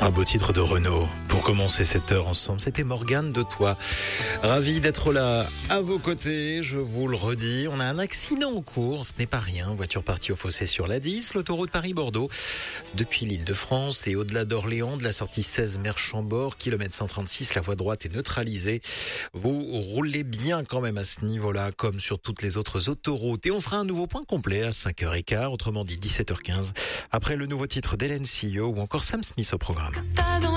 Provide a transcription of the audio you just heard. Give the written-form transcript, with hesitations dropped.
Un beau titre de Renaud. Pour commencer cette heure ensemble, c'était Morgane de Toi. Ravi d'être là à vos côtés, je vous le redis. On a un accident en cours, ce n'est pas rien. Voiture partie au fossé sur la 10, l'autoroute Paris-Bordeaux. Depuis l'Île-de-France et au-delà d'Orléans, de la sortie 16 Mer-Chambord, kilomètre 136, la voie droite est neutralisée. Vous roulez bien quand même à ce niveau-là, comme sur toutes les autres autoroutes. Et on fera un nouveau point complet à 5h15, autrement dit 17h15, après le nouveau titre d'Hélène Sillot ou encore Sam Smith au programme.